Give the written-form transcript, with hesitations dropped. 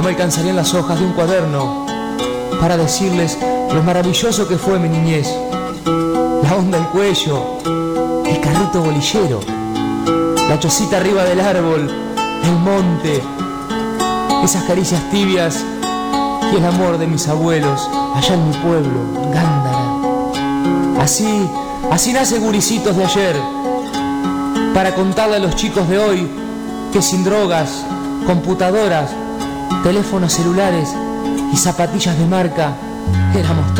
me alcanzarían las hojas de un cuaderno para decirles lo maravilloso que fue mi niñez. La onda al cuello, el carrito bolillero, la chocita arriba del árbol, el monte, esas caricias tibias y el amor de mis abuelos allá en mi pueblo, Gándara. Así nace Guricitos de ayer, para contarle a los chicos de hoy que sin drogas, computadoras, teléfonos celulares y zapatillas de marca éramos